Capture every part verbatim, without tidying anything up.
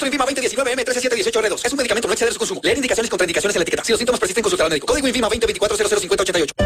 Invima veinte diecinueve M trece siete dieciocho R dos. Es un medicamento, no exceder su consumo. Leer indicaciones y contraindicaciones en la etiqueta. Si los síntomas persisten, consultar al médico. Código Invima veinte veinticuatro cero cero cincuenta ochenta y ocho.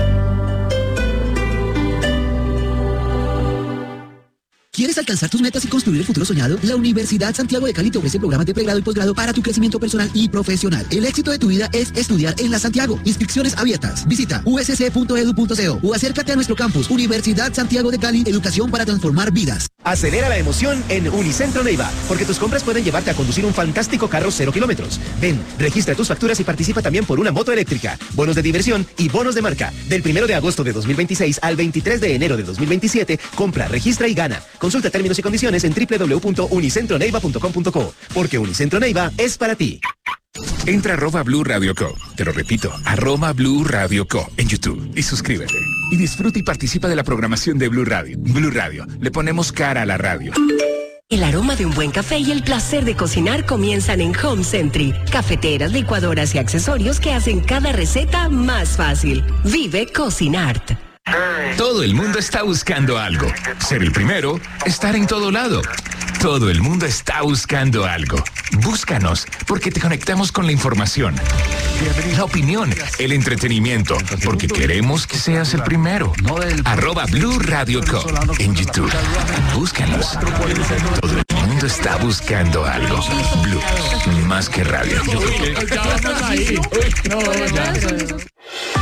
¿Quieres alcanzar tus metas y construir el futuro soñado? La Universidad Santiago de Cali te ofrece programas de pregrado y posgrado para tu crecimiento personal y profesional. El éxito de tu vida es estudiar en la Santiago. Inscripciones abiertas. Visita u s c punto e d u punto co o acércate a nuestro campus. Universidad Santiago de Cali, educación para transformar vidas. Acelera la emoción en Unicentro Neiva, porque tus compras pueden llevarte a conducir un fantástico carro cero kilómetros. Ven, registra tus facturas y participa también por una moto eléctrica, bonos de diversión y bonos de marca. Del primero de agosto de dos mil veintiséis al veintitrés de enero de dos mil veintisiete, compra, registra y gana. Consulta términos y condiciones en doble u doble u doble u punto unicentro neiva punto com punto co, porque Unicentro Neiva es para ti. Entra a arroba Blue Radio Co. Te lo repito, arroba Blue Radio Co. en YouTube y suscríbete. Y disfruta y participa de la programación de Blue Radio. Blue Radio, le ponemos cara a la radio. El aroma de un buen café y el placer de cocinar comienzan en Home Century. Cafeteras, licuadoras y accesorios que hacen cada receta más fácil. Vive Cocinart. Todo el mundo está buscando algo. Ser el primero, estar en todo lado. Todo el mundo está buscando algo. Búscanos, porque te conectamos con la información, la opinión, el entretenimiento, porque queremos que seas el primero. Arroba Blue Radio Co. en YouTube. Búscanos. Todo el mundo está buscando algo. Blue, más que radio.